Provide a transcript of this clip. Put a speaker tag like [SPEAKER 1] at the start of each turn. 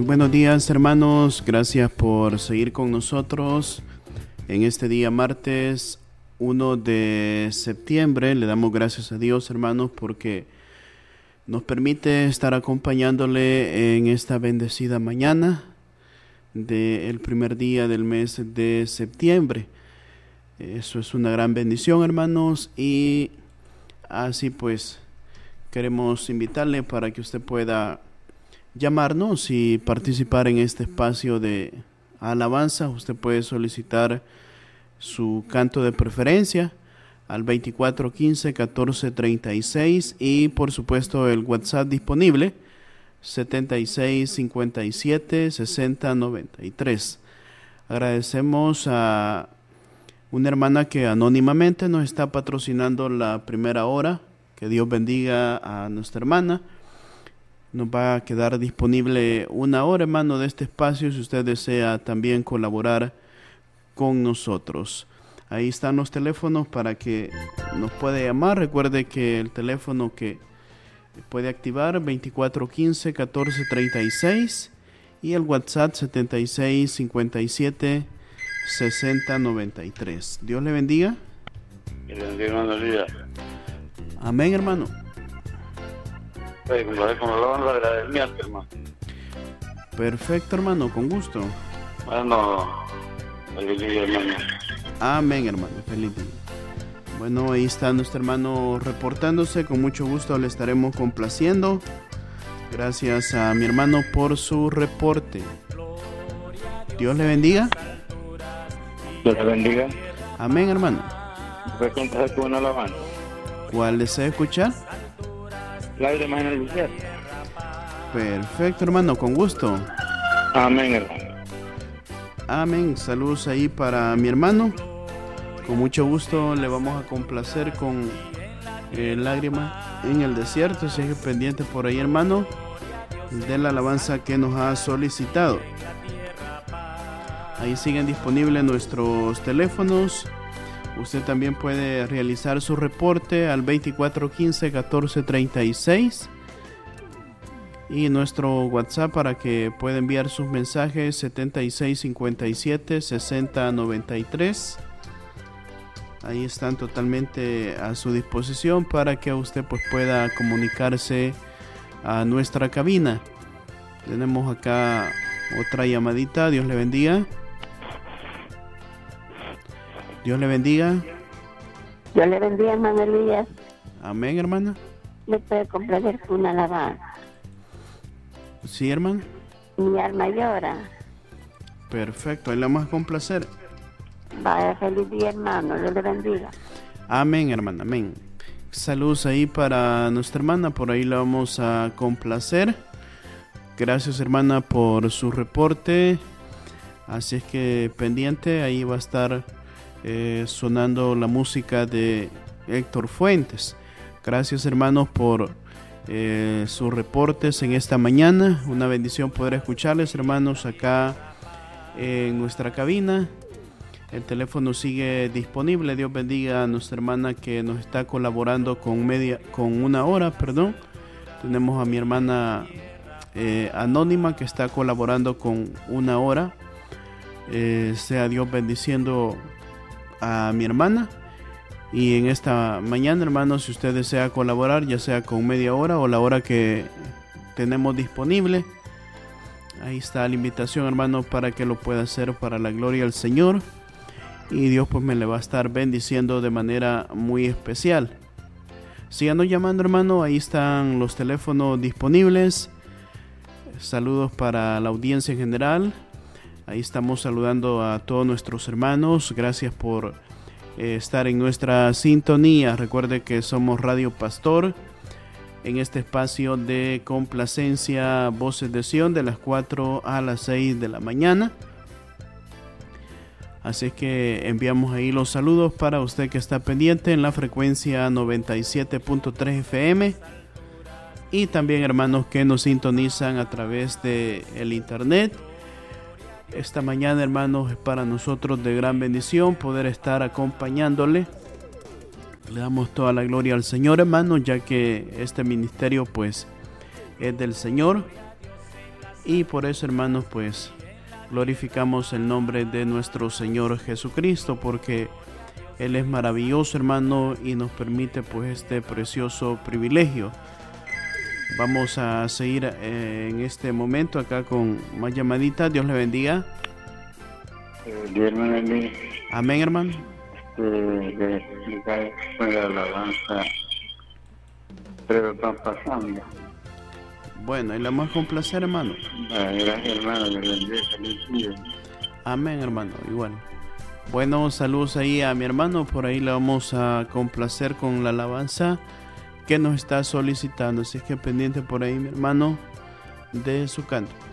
[SPEAKER 1] Muy buenos días, hermanos. Gracias por seguir con nosotros en este día martes 1 de septiembre. Le damos gracias a Dios, hermanos, porque nos permite estar acompañándole en esta bendecida mañana del primer día del mes de septiembre. Eso es una gran bendición, hermanos, y así pues queremos invitarle para que usted pueda llamarnos y participar en este espacio de alabanza. Usted puede solicitar su canto de preferencia al 2415-1436 y por supuesto el WhatsApp disponible 7657-6093. Agradecemos a una hermana que anónimamente nos está patrocinando la primera hora. Que Dios bendiga a nuestra hermana. Nos va a quedar disponible una hora, hermano, de este espacio si usted desea también colaborar con nosotros. Ahí están los teléfonos para que nos pueda llamar. Recuerde que el teléfono que puede activar 2415-1436 y el WhatsApp 7657-6093. Dios le bendiga.
[SPEAKER 2] Que le bendiga, hermano Elías.
[SPEAKER 1] Amén, hermano.
[SPEAKER 2] Como la banda de la del miércoles, hermano.
[SPEAKER 1] Perfecto, hermano, con gusto.
[SPEAKER 2] Bueno, feliz día, hermano.
[SPEAKER 1] Amén, hermano, feliz día. Bueno, ahí está nuestro hermano reportándose. Con mucho gusto le estaremos complaciendo. Gracias a mi hermano por su reporte. Dios le bendiga.
[SPEAKER 2] Dios le bendiga.
[SPEAKER 1] Amén, hermano.
[SPEAKER 2] Voy a contar con una alabanza.
[SPEAKER 1] ¿Cuál desea escuchar?
[SPEAKER 2] Lágrimas en el desierto.
[SPEAKER 1] Perfecto, hermano, con gusto.
[SPEAKER 2] Amén, hermano.
[SPEAKER 1] Amén. Saludos ahí para mi hermano. Con mucho gusto le vamos a complacer con Lágrimas en el desierto. Sigue pendiente por ahí, hermano, de la alabanza que nos ha solicitado. Ahí siguen disponibles nuestros teléfonos. Usted también puede realizar su reporte al 2415-1436 y nuestro WhatsApp para que pueda enviar sus mensajes 7657-6093. Ahí están totalmente a su disposición para que usted pues pueda comunicarse a nuestra cabina. Tenemos acá otra llamadita. Dios le bendiga. Dios le bendiga.
[SPEAKER 3] Dios le bendiga, hermano Elías.
[SPEAKER 1] Amén, hermana.
[SPEAKER 3] ¿Le puede complacer con una alabanza?
[SPEAKER 1] Sí, hermano.
[SPEAKER 3] Mi alma llora.
[SPEAKER 1] Perfecto, ahí la vamos a complacer.
[SPEAKER 3] Vaya, feliz día, hermano. Dios le bendiga.
[SPEAKER 1] Amén, hermana, amén. Saludos ahí para nuestra hermana, por ahí la vamos a complacer. Gracias, hermana, por su reporte. Así es que pendiente, ahí va a estar sonando la música de Héctor Fuentes. Gracias, hermanos, por sus reportes en esta mañana. Una bendición poder escucharles, hermanos, acá en nuestra cabina. El teléfono sigue disponible. Dios bendiga a nuestra hermana que nos está colaborando con una hora, perdón. Tenemos a mi hermana anónima que está colaborando con una hora. Sea Dios bendiciendo a mi hermana. Y en esta mañana, hermanos, si usted desea colaborar, ya sea con media hora o la hora que tenemos disponible, ahí está la invitación, hermano, para que lo pueda hacer para la gloria del Señor. Y Dios pues me le va a estar bendiciendo de manera muy especial. Síganos llamando, hermano, ahí están los teléfonos disponibles. Saludos para la audiencia en general. Ahí estamos saludando a todos nuestros hermanos. Gracias por estar en nuestra sintonía. Recuerde que somos Radio Pastor en este espacio de complacencia, Voces de Sion, de las 4 a las 6 de la mañana. Así es que enviamos ahí los saludos para usted que está pendiente en la frecuencia 97.3 FM. Y también, hermanos, que nos sintonizan a través de el internet. Esta mañana, hermanos, es para nosotros de gran bendición poder estar acompañándole. Le damos toda la gloria al Señor, hermanos, ya que este ministerio pues es del Señor. Y por eso, hermanos, pues glorificamos el nombre de nuestro Señor Jesucristo, porque Él es maravilloso, hermano, y nos permite pues este precioso privilegio. Vamos a seguir en este momento acá con más llamaditas. Dios le bendiga.
[SPEAKER 2] Dios me bendiga.
[SPEAKER 1] Amén, hermano.
[SPEAKER 2] De explicar con la alabanza, pero van pasando.
[SPEAKER 1] Bueno, y la más con placer, hermano.
[SPEAKER 2] Gracias, hermano, que bendiga, feliz día.
[SPEAKER 1] Amén, hermano, igual. Bueno, saludos ahí a mi hermano. Por ahí le vamos a complacer con la alabanza que nos está solicitando. Así que pendiente por ahí, mi hermano, de su canto.